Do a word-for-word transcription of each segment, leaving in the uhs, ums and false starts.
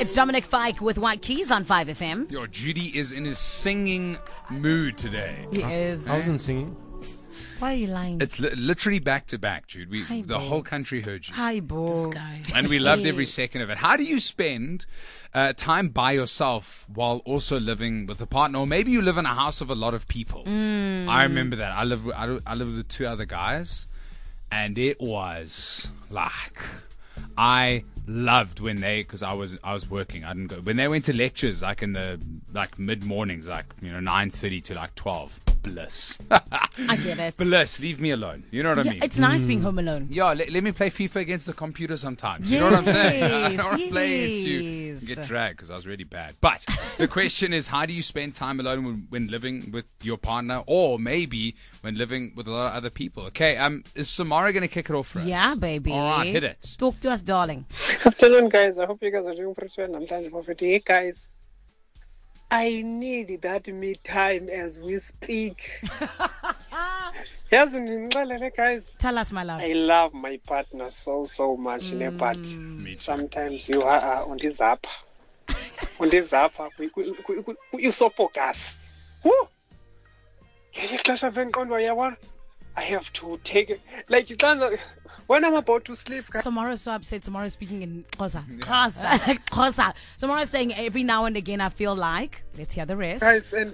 It's Dominic Fike with White Keys on five F M. Yo, Judy is in his singing mood today. He is. I wasn't singing. Why are you lying? It's li- literally back to back, Jude. We, Hi, the Bo. whole country heard you. Hi, Bo. This guy. And we loved every second of it. How do you spend uh, time by yourself while also living with a partner? Or maybe you live in a house of a lot of people. Mm. I remember that. I live, I, I live with two other guys. And it was like... I loved when they, because I was I was working. I didn't go when they went to lectures, like in the like mid mornings, like you know nine thirty to like twelve. Bliss. I get it. Bliss. Leave me alone. You know what I Yeah, mean? it's nice being home alone. Yeah. Let, let me play FIFA against the computer sometimes. You know what I'm saying? I Yes, don't want to play against you yes. and get dragged because I was really bad. But the question is, how do you spend time alone when, when living with your partner, or maybe when living with a lot of other people? Okay. Um, is Samara going to kick it off for us? Yeah, baby. All right, hit it. Talk to us, darling. Afternoon, guys. I hope you guys are doing pretty well. I'm trying to Hey, guys. I need that me time as we speak. Yes, guys. Tell us, my love. I love my partner so, so much, mm. but Me too. sometimes you are uh, on this app. on this app, we, we, we, we, you so focus. Woo! Can you clash of I have to take it. Like, you can't. When I'm about to sleep, guys. Samara's so upset. Samara's speaking in Xhosa. Xhosa. Xhosa. Samara's saying every now and again I feel like. Let's hear the rest. Guys, and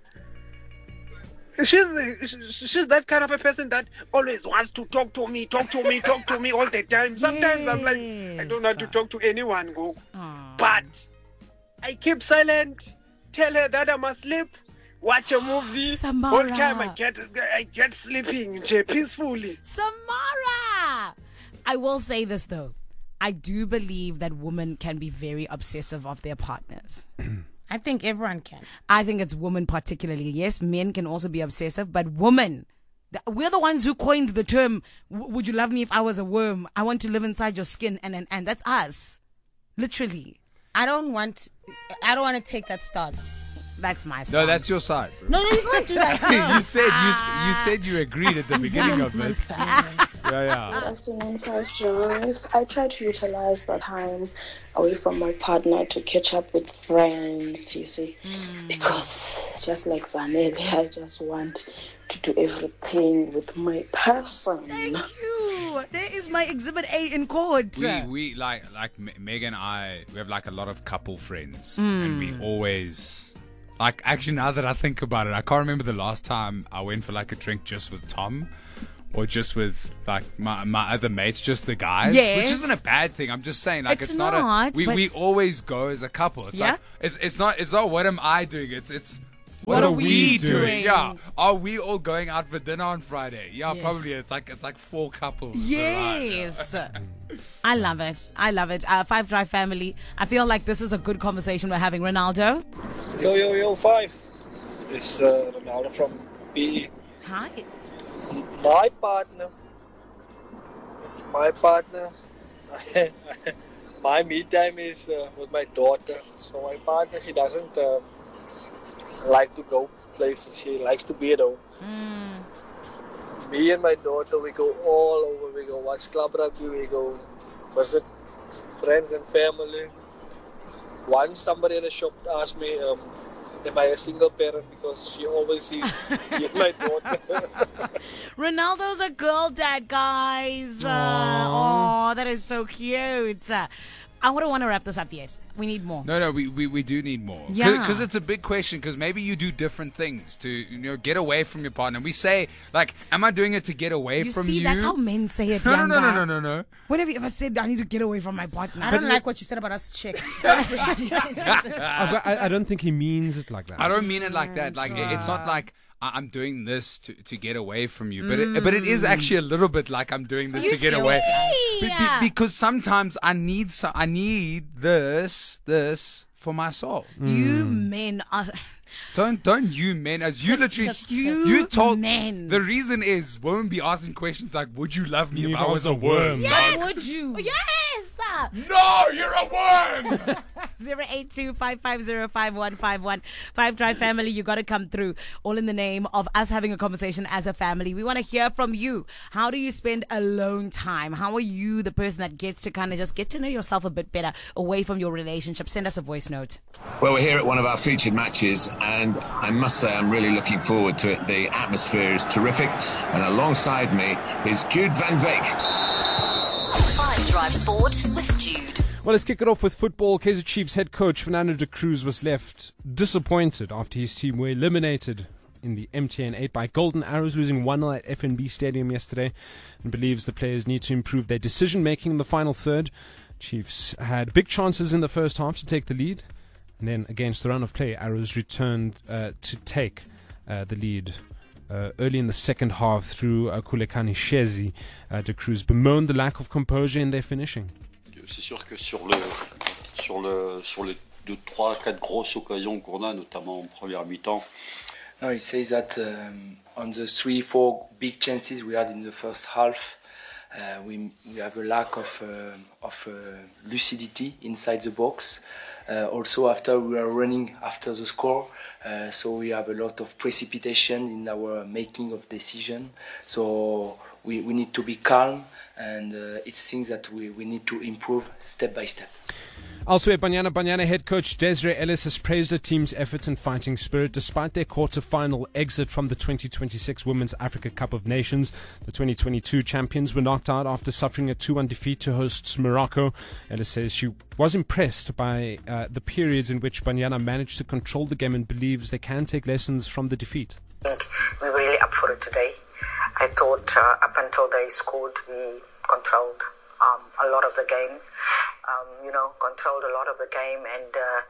she's she's that kind of a person that always wants to talk to me, talk to me, talk to me all the time. Sometimes I'm like, I don't want to talk to anyone, go. Aww. But I keep silent. Tell her that I'm asleep. Watch a movie. Samara. All time I get I get sleeping peacefully. Samara! I will say this though. I do believe that women can be very obsessive of their partners. I think everyone can. I think it's women particularly. Yes, men can also be obsessive, but women, th- we're the ones who coined the term, "W- would you love me if I was a worm? I want to live inside your skin." And, and, and that's us. Literally. I don't want. I don't want to take that stance. That's my stance. No, that's your side. Bro. No, no, you can't do that. No. you said you s- you said you agreed at the beginning of it. Yeah, yeah. Good afternoon, Five Joys. I try to utilize that time away from my partner to catch up with friends, you see. Mm. Because just like Zanele, I just want to do everything with my person. Thank you. There is my exhibit A in court. We we like like M- Meg and I, we have like a lot of couple friends, mm. and we always. Like, actually, now that I think about it, I can't remember the last time I went for, like, a drink just with Tom or just with, like, my my other mates, just the guys. Yes. Which isn't a bad thing. I'm just saying, like, It's it's, not, not, a... We, but- we always go as a couple. It's Yeah? like, it's it's not, it's not what am I doing? It's, it's... What are we doing? Yeah. Are we all going out for dinner on Friday? Yeah, Yes. probably. It's like it's like four couples. Yes. I love it. I love it. Uh, Five Drive family. I feel like this is a good conversation we're having. Ronaldo. Yo, yo, yo, Five. It's uh, Ronaldo from B E. Hi. My partner. My partner. My me time is uh, with my daughter. So my partner, she doesn't uh, like to go places. She likes to be at home. Mm. Me and my daughter, we go all over. We go watch club rugby. We go visit friends and family. Once somebody at the shop asked me, um, am I a single parent? Because she always sees me and my daughter. Ronaldo's a girl dad, guys. Uh, oh, that is so cute. Uh, I wouldn't want to wrap this up yet. We need more. No, no, we, we, we do need more. Yeah. Because it's a big question, because maybe you do different things to, you know, get away from your partner. We say, like, am I doing it to get away You from see, you? that's how men say it. No, no, young no, no, guy. no, no, no. When have you ever said, I need to get away from my partner? I don't like what you said about us chicks. I, I, I don't think he means it like that. I don't mean it like that. Like, it- it's not like I- I'm doing this to, to get away from you. But it, but it is actually a little bit like I'm doing this You to get see? away. Be- be- Yeah. because sometimes I need so, I need this, this for my soul. You men are... Don't don't you men as you Just- literally just- you, you told men. the reason is women be asking questions like, would you love me Me if if I was a worm? Why would you? Yes! No, you're a worm. zero eight eight two, five five zero, five one five one. Five Drive family, you got to come through. All in the name of us having a conversation as a family. We want to hear from you. How do you spend alone time? How are you the person that gets to kind of just get to know yourself a bit better away from your relationship? Send us a voice note. Well, we're here at one of our featured matches, and I must say I'm really looking forward to it. The atmosphere is terrific, and alongside me is Jude van Veek. Five Drive Sport with Jude. Well, let's kick it off with football. Kaizer Chiefs head coach Fernando de Cruz was left disappointed after his team were eliminated in the M T N eight by Golden Arrows, losing one nil at F N B Stadium yesterday, and believes the players need to improve their decision-making in the final third. Chiefs had big chances in the first half to take the lead, and then against the run of play, Arrows returned uh, to take uh, the lead. Uh, early in the second half through uh, Kulekani Shezi, uh, de Cruz bemoaned the lack of composure in their finishing. C'est sûr que sur le sur le sur les deux trois quatre grosses occasions qu'on a, notamment en première mi-temps. No, he says that um, on the three four big chances we had in the first half, uh, we we have a lack of uh, of uh, lucidity inside the box. Uh, also, after we are running after the score, uh, so we have a lot of precipitation in our making of decision. So we, we need to be calm, and uh, it's things that we, we need to improve step by step. Elsewhere, Banyana Banyana head coach Desiree Ellis has praised the team's efforts and fighting spirit despite their quarter-final exit from the twenty twenty-six Women's Africa Cup of Nations. The twenty twenty-two champions were knocked out after suffering a two one defeat to hosts Morocco. Ellis says she was impressed by uh, the periods in which Banyana managed to control the game and believes they can take lessons from the defeat. I think we were really up for it today. I thought uh, up until they scored, we controlled um, a lot of the game. Um, you know, controlled a lot of the game and uh,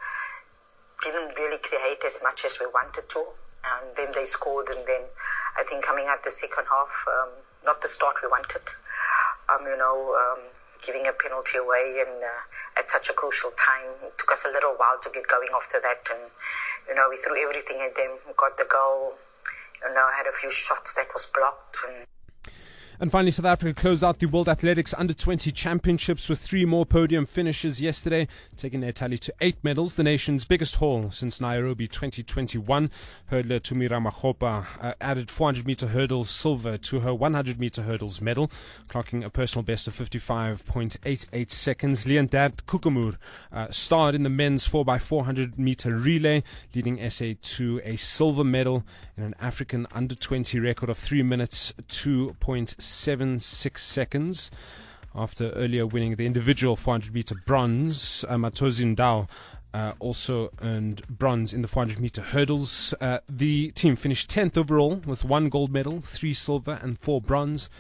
didn't really create as much as we wanted to. And then they scored, and then I think coming out the second half, um, not the start we wanted. Um, you know, um, giving a penalty away and uh, at such a crucial time. It took us a little while to get going after that. And, you know, we threw everything at them. We got the goal. You know, had a few shots that was blocked. And And finally, South Africa closed out the World Athletics under twenty Championships with three more podium finishes yesterday, taking their tally to eight medals, the nation's biggest haul since Nairobi twenty twenty-one. Hurdler Tumira Makgopa uh, added four hundred meter hurdles silver to her one hundred meter hurdles medal, clocking a personal best of fifty-five point eight eight seconds. Leondad Kukumur uh, starred in the men's four by four hundred meter relay, leading S A to a silver medal in an African under twenty record of three minutes two point seven six seconds. After earlier winning the individual four hundred meter bronze, uh, Matozi Ndao uh, also earned bronze in the four hundred meter hurdles. Uh, the team finished tenth overall with one gold medal, three silver and four bronze.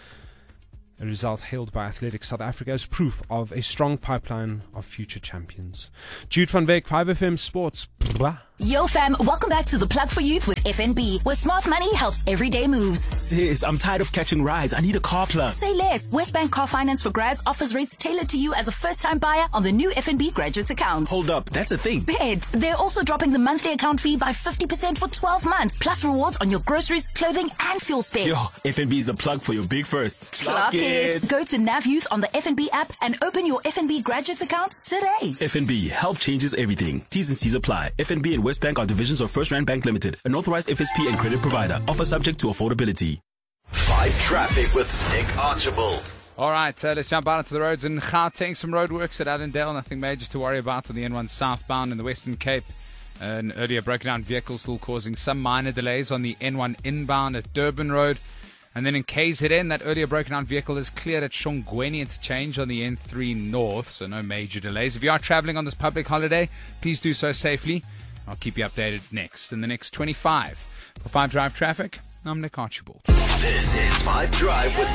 A result hailed by Athletics South Africa as proof of a strong pipeline of future champions. Jude van Veek, five F M Sports. Blah. Yo fam, welcome back to The Plug for Youth with F N B, where smart money helps everyday moves. Sis, I'm tired of catching rides. I need a car plug. Say less. Westbank Car Finance for Grads offers rates tailored to you as a first-time buyer on the new F N B Graduate account. Hold up, that's a thing. Bet. They're also dropping the monthly account fee by fifty percent for twelve months, plus rewards on your groceries, clothing, and fuel spend. Yo, F N B is the plug for your big first. Plug it. Go to Nav Youth on the F N B app and open your F N B Graduate account today. F N B, help changes everything. T's and C's apply. F N B and Westbank are divisions of First Rand Bank Limited, an authorized F S P and credit provider. Offer subject to affordability. Five Traffic with Nick Archibald. All right, uh, let's jump out onto the roads in Gauteng. Some roadworks at Allendale. Nothing major to worry about on the N one southbound in the Western Cape. Uh, an earlier broken down vehicle still causing some minor delays on the N one inbound at Durban Road. And then in K Z N, that earlier broken down vehicle is cleared at Shongweni interchange on the N three North, so no major delays. If you are traveling on this public holiday, please do so safely. I'll keep you updated next in the next twenty-five. For five Drive Traffic, I'm Nick Archibald. This is five Drive with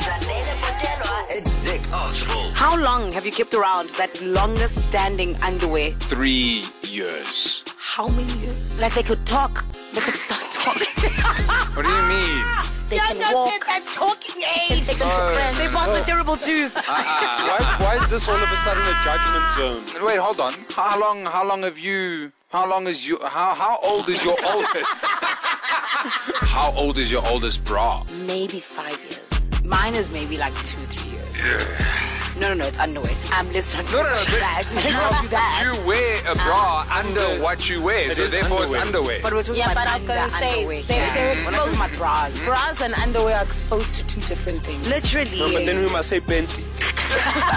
and Nick Archibald. How long have you kept around that longest standing underwear? Three years. How many years? Like they could talk. They could start talking. What do you mean? They Yeah, can that's walk. it, that's talking They can age. take them to friends. They pass the terrible twos. why, why is this all of a sudden a judgment zone? Wait, hold on. How long? How long have you? How long is you? How how old is your oldest? How old is your oldest bra? Maybe five years. Mine is maybe like two, three years. No, no, no, it's underwear. Um, let's not No, no, no. do but that. Let's You, not do that. you wear a bra under what you wear, It so is therefore underwear. it's underwear. But we're talking Yeah, about but I was gonna under- say underwear. they, yeah. they're We're not talking exposed. about bras. Bras and underwear are exposed to two different things. Literally. No, but then yes. we must say Benty.